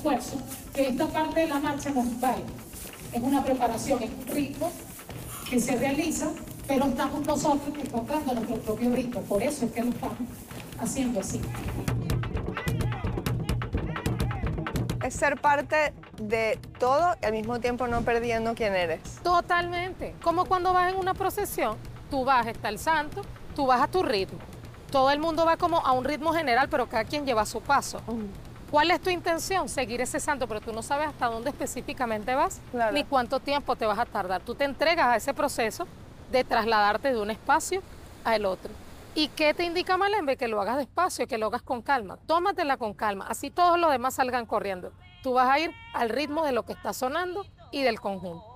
esfuerzo, que esta parte de la marcha no es un baile, es una preparación, es un ritmo que se realiza, pero estamos nosotros encontrando nuestro propio ritmo, por eso es que lo estamos haciendo así. Es ser parte de todo y al mismo tiempo no perdiendo quién eres. Totalmente. Como cuando vas en una procesión, tú vas, está el santo, tú vas a tu ritmo. Todo el mundo va como a un ritmo general, pero cada quien lleva su paso. ¿Cuál es tu intención? Seguir ese santo, pero tú no sabes hasta dónde específicamente vas, Claro. ni cuánto tiempo te vas a tardar. Tú te entregas a ese proceso de trasladarte de un espacio al otro. ¿Y qué te indica Malembe? Que lo hagas despacio, que lo hagas con calma. Tómatela con calma, así todos los demás salgan corriendo. Tú vas a ir al ritmo de lo que está sonando y del conjunto.